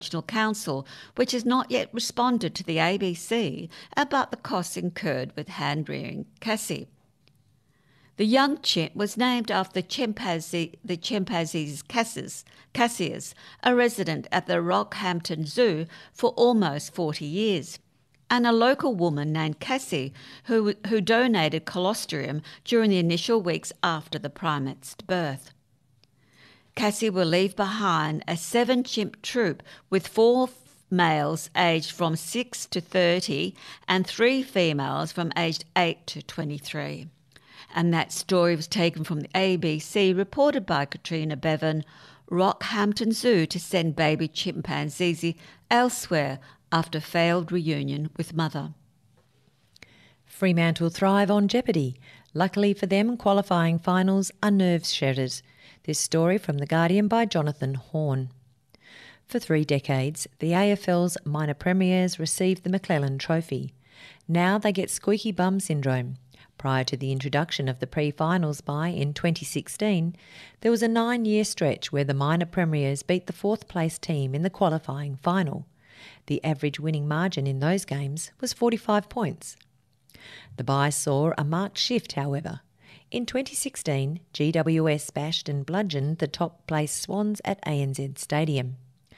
Regional Council, which has not yet responded to the ABC about the costs incurred with hand-rearing Cassie. The young chimp was named after the chimpanzee's Cassius, a resident at the Rockhampton Zoo for almost 40 years, and a local woman named Cassie who donated colostrum during the initial weeks after the primate's birth. Cassie will leave behind a 7-chimp troop with 4 males aged from 6 to 30 and 3 females from aged 8 to 23. And that story was taken from the ABC, reported by Katrina Bevan. Rockhampton Zoo to send baby chimpanzee elsewhere after failed reunion with mother. Fremantle thrive on jeopardy. Luckily for them, qualifying finals are nerves shedders. This story from The Guardian by Jonathan Horn. For 3 decades, the AFL's minor premiers received the McClellan Trophy. Now they get squeaky bum syndrome. Prior to the introduction of the pre-finals bye in 2016, there was a 9-year stretch where the minor premiers beat the 4th-place team in the qualifying final. The average winning margin in those games was 45 points. The bye saw a marked shift, however. In 2016, GWS bashed and bludgeoned the top-placed Swans at ANZ Stadium.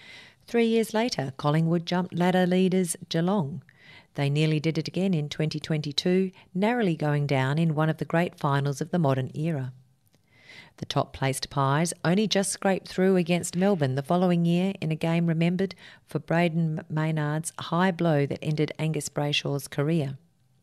3 years later, Collingwood jumped ladder leaders Geelong. They nearly did it again in 2022, narrowly going down in one of the great finals of the modern era. The top-placed Pies only just scraped through against Melbourne the following year in a game remembered for Braden Maynard's high blow that ended Angus Brayshaw's career.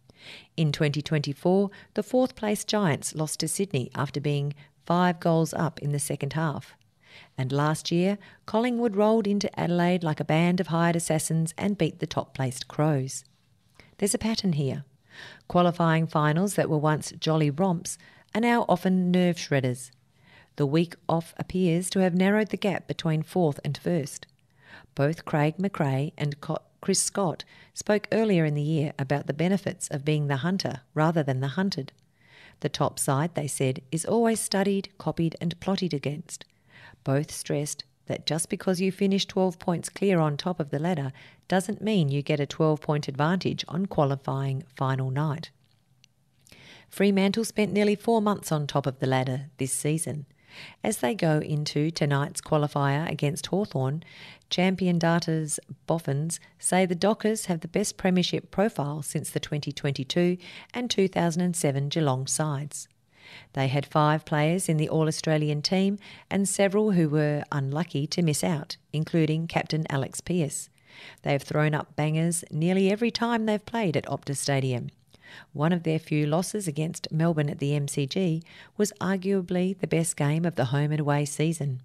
In 2024, the 4th-placed Giants lost to Sydney after being 5 goals up in the second half. And last year, Collingwood rolled into Adelaide like a band of hired assassins and beat the top-placed Crows. There's a pattern here. Qualifying finals that were once jolly romps are now often nerve shredders. The week off appears to have narrowed the gap between 4th and 1st. Both Craig McRae and Chris Scott spoke earlier in the year about the benefits of being the hunter rather than the hunted. The top side, they said, is always studied, copied and plotted against. Both stressed that just because you finish 12 points clear on top of the ladder doesn't mean you get a 12-point advantage on qualifying final night. Fremantle spent nearly 4 months on top of the ladder this season. As they go into tonight's qualifier against Hawthorn, champion Data's Boffins say the Dockers have the best premiership profile since the 2022 and 2007 Geelong sides. They had 5 players in the All-Australian team and several who were unlucky to miss out, including captain Alex Pearce. They have thrown up bangers nearly every time they've played at Optus Stadium. One of their few losses against Melbourne at the MCG was arguably the best game of the home and away season.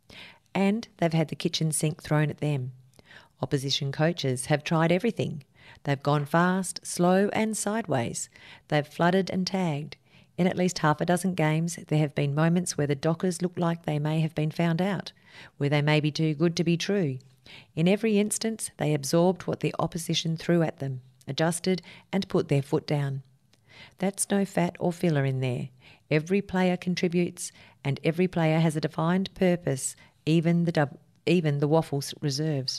And they've had the kitchen sink thrown at them. Opposition coaches have tried everything. They've gone fast, slow and sideways. They've flooded and tagged. In at least half a dozen games, there have been moments where the Dockers look like they may have been found out, where they may be too good to be true. In every instance, they absorbed what the opposition threw at them, adjusted and put their foot down. That's no fat or filler in there. Every player contributes and every player has a defined purpose, even the Waffles reserves.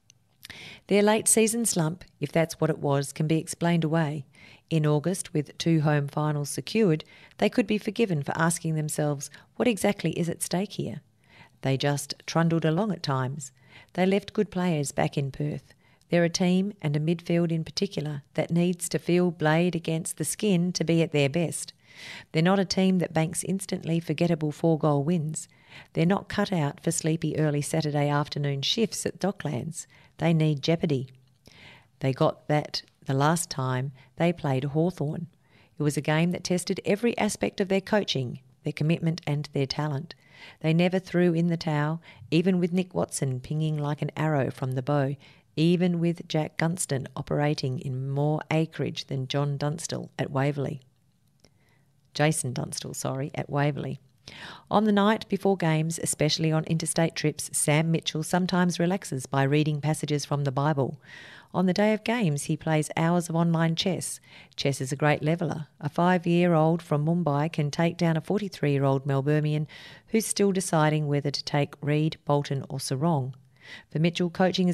Their late season slump, if that's what it was, can be explained away. In August, with 2 home finals secured, they could be forgiven for asking themselves what exactly is at stake here. They just trundled along at times. They left good players back in Perth. They're a team, and a midfield in particular, that needs to feel blade against the skin to be at their best. They're not a team that banks instantly forgettable 4-goal wins. They're not cut out for sleepy early Saturday afternoon shifts at Docklands. They need jeopardy. They got that the last time they played Hawthorn. It was a game that tested every aspect of their coaching, their commitment and their talent. They never threw in the towel, even with Nick Watson pinging like an arrow from the bow, even with Jack Gunston operating in more acreage than Jason Dunstall at Waverley. On the night before games, especially on interstate trips, Sam Mitchell sometimes relaxes by reading passages from the Bible. On the day of games, he plays hours of online chess. Chess is a great leveller. A 5-year-old from Mumbai can take down a 43-year-old Melburnian who's still deciding whether to take Reed, Bolton or Sarong. For Mitchell, coaching is